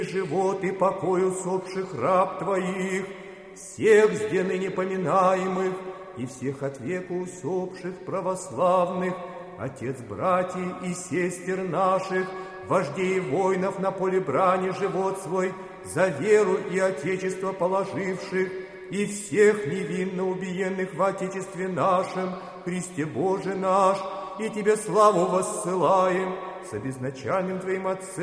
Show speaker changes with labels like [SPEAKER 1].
[SPEAKER 1] живот и покой усопших раб Твоих, всех с ныне поминаемых и всех от века усопших православных, отец братьев и сестер наших, вождей воинов на поле брани живот свой, за веру и отечество положивших, и всех невинно убиенных в Отечестве нашем, Христе Боже наш, и Тебе славу воссылаем, с обезначальным Твоим Отцем,